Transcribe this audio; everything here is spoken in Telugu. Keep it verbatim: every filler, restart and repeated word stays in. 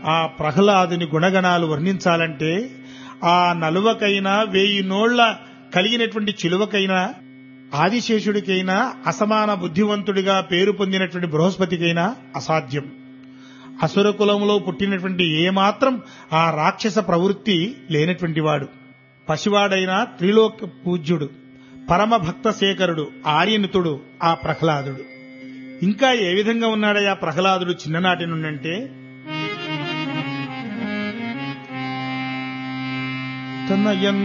ఆ ప్రహ్లాదుని గుణగణాలు వర్ణించాలంటే ఆ నలువకైనా వేయి నోళ్ల కలిగినటువంటి చిలువకైనా ఆదిశేషుడికైనా అసమాన బుద్ధివంతుడిగా పేరు పొందినటువంటి బృహస్పతికైనా అసాధ్యం. అసుర కులంలో పుట్టినటువంటి ఏమాత్రం ఆ రాక్షస ప్రవృత్తి లేనటువంటి వాడు. పసివాడైన త్రిలోక పూజ్యుడు, పరమ భక్త శేఖరుడు, ఆర్యనితుడు ఆ ప్రహ్లాదుడు. ఇంకా ఏ విధంగా ఉన్నాడయ్యా ప్రహ్లాదుడు చిన్ననాటి నుండంటే తనయన్